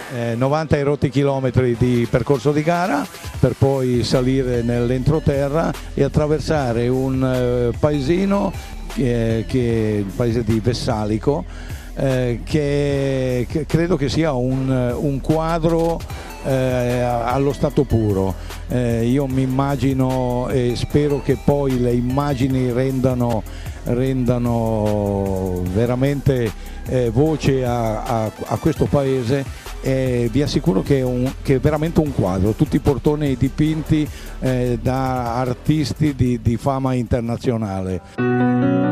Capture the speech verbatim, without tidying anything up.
eh, novanta e rotti chilometri di percorso di gara per poi salire nell'entroterra e attraversare un eh, paesino eh, che è il paese di Vessalico, eh, che, che credo che sia un, un quadro eh, allo stato puro. Eh, io mi immagino e spero che poi le immagini rendano, rendano veramente eh, voce a, a, a questo paese. E vi assicuro che è, un, che è veramente un quadro, tutti i portoni dipinti eh, da artisti di, di fama internazionale.